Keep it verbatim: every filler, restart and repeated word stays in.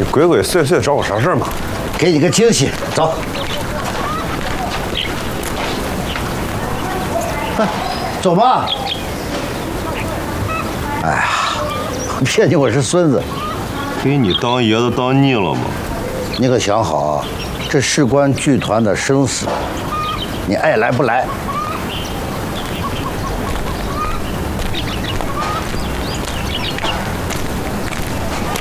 这鬼鬼祟祟找我啥事儿嘛？ 给你个惊喜，走。快，走吧。哎呀，骗你我是孙子。 给你当爷子当腻了吗？ 你可想好啊，这事关剧团的生死，你爱来不来，